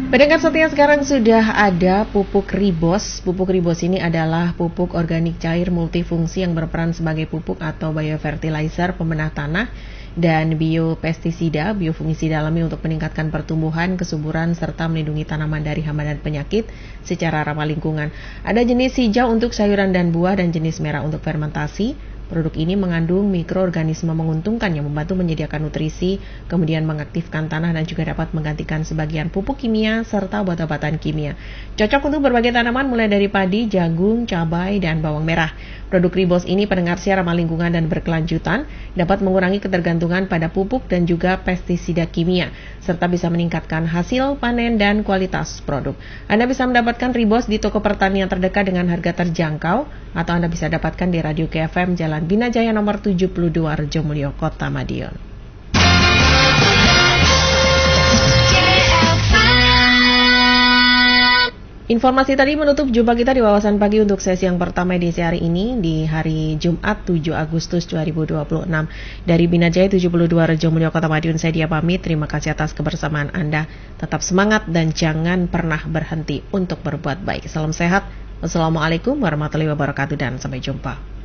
Pendengar setia, sekarang sudah ada pupuk Ribos. Pupuk Ribos ini adalah pupuk organik cair multifungsi yang berperan sebagai pupuk atau biofertilizer pemenah tanah dan biopestisida, biofungisida alami untuk meningkatkan pertumbuhan, kesuburan, serta melindungi tanaman dari hama dan penyakit secara ramah lingkungan. Ada jenis hijau untuk sayuran dan buah dan jenis merah untuk fermentasi. Produk ini mengandung mikroorganisme menguntungkan yang membantu menyediakan nutrisi, kemudian mengaktifkan tanah dan juga dapat menggantikan sebagian pupuk kimia serta obat-obatan kimia. Cocok untuk berbagai tanaman mulai dari padi, jagung, cabai, dan bawang merah. Produk Ribos ini pendengar siar ramah lingkungan dan berkelanjutan, dapat mengurangi ketergantungan pada pupuk dan juga pestisida kimia, serta bisa meningkatkan hasil panen dan kualitas produk. Anda bisa mendapatkan Ribos di toko pertanian terdekat dengan harga terjangkau, atau Anda bisa dapatkan di Radio KFM Jalan Bina Jaya nomor 72 Rejomulyo, Kota Madiun. Informasi tadi menutup jumpa kita di Wawasan Pagi untuk sesi yang pertama edisi hari ini di hari Jumat 7 Agustus 2026. Dari Bina Jaya 72 Rejomulyo, Kota Madiun, saya Dia pamit. Terima kasih atas kebersamaan Anda. Tetap semangat dan jangan pernah berhenti untuk berbuat baik. Salam sehat. Wassalamualaikum warahmatullahi wabarakatuh dan sampai jumpa.